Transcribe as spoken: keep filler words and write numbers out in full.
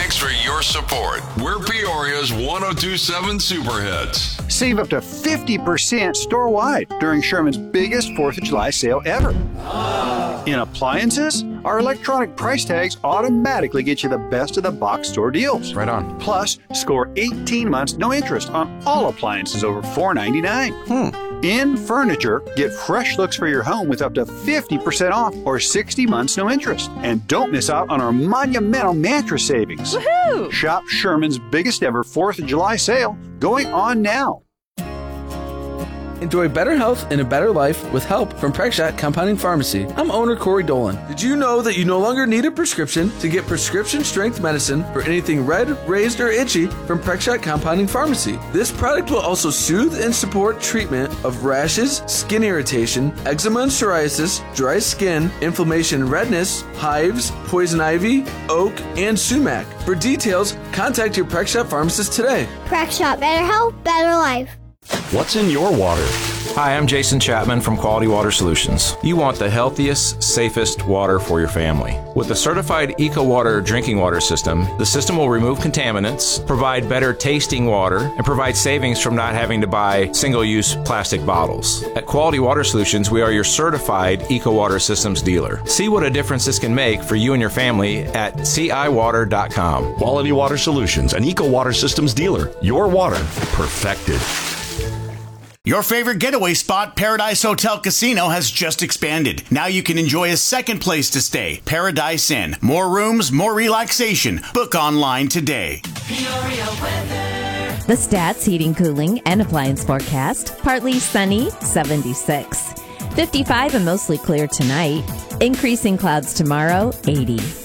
Thanks for your support. We're Peoria's one oh two point seven Super Hits. Save up to fifty percent store-wide during Sherman's biggest fourth of July sale ever. In appliances, our electronic price tags automatically get you the best of the box store deals. Right on. Plus, score eighteen months no interest on all appliances over four ninety-nine. Hmm. In furniture, get fresh looks for your home with up to fifty percent off or sixty months no interest. And don't miss out on our monumental mattress savings. Woohoo! Shop Sherman's biggest ever fourth of July sale going on now. Enjoy better health and a better life with help from Prexshot Compounding Pharmacy. I'm owner Corey Dolan. Did you know that you no longer need a prescription to get prescription-strength medicine for anything red, raised, or itchy from Prexshot Compounding Pharmacy? This product will also soothe and support treatment of rashes, skin irritation, eczema and psoriasis, dry skin, inflammation and redness, hives, poison ivy, oak, and sumac. For details, contact your Prexshot pharmacist today. Prexshot, better health, better life. What's in your water? Hi, I'm Jason Chapman from Quality Water Solutions. You want the healthiest, safest water for your family. With the certified EcoWater drinking water system, the system will remove contaminants, provide better tasting water, and provide savings from not having to buy single-use plastic bottles. At Quality Water Solutions, we are your certified EcoWater systems dealer. See what a difference this can make for you and your family at C I water dot com. Quality Water Solutions, an EcoWater systems dealer. Your water perfected. Your favorite getaway spot, Paradise Hotel Casino, has just expanded. Now you can enjoy a second place to stay, Paradise Inn. More rooms, more relaxation. Book online today. Peoria weather. The Stats Heating, Cooling, and Appliance forecast. Partly sunny, seventy-six. fifty-five and mostly clear tonight. Increasing clouds tomorrow, eighty.